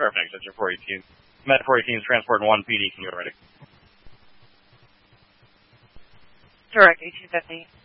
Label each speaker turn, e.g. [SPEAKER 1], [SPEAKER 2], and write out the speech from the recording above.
[SPEAKER 1] Fairfax, that's your 418. Met 418 is transport 1 PD. Can you go ready?
[SPEAKER 2] Direct 1850.